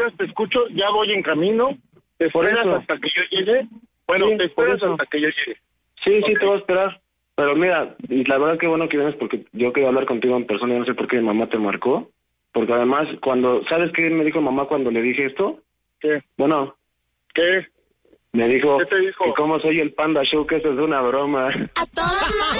esperas, te escucho, ya voy en camino. ¿Te esperas hasta que yo llegue? Bueno, sí, te esperas hasta que yo llegue. Sí, okay. Sí, te voy a esperar. Pero mira, y la verdad que bueno que vienes porque yo quería hablar contigo en persona y no sé por qué mi mamá te marcó. Porque además, ¿sabes qué me dijo mamá cuando le dije esto? ¿Qué? Bueno. ¿Qué? Me dijo, ¿qué te dijo? Que como soy el Panda Show, que eso es una broma.